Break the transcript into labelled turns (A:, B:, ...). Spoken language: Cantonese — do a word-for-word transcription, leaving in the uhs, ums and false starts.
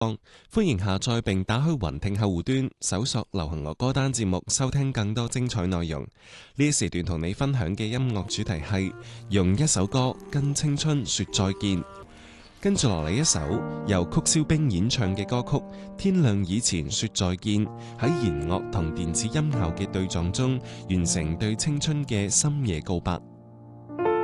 A: 歡迎下載並打開雲聽客戶端，搜索流行樂歌單節目，收聽更多精彩內容。呢一時段同你分享嘅音樂主題係用一首歌跟青春說再見。跟住落嚟一首由曲蕭冰演唱嘅歌曲《天亮以前說再見》，喺弦樂同電子音效嘅對撞中，完成對青春嘅深夜告白。